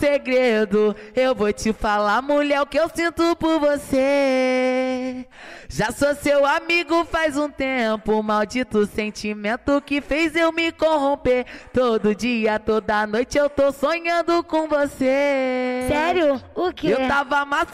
segredo, eu vou te falar, mulher, o que eu sinto por você. Já sou seu amigo faz um tempo, maldito sentimento que fez eu me corromper. Todo dia, toda noite eu tô sonhando com você. Sério? O quê? Eu tava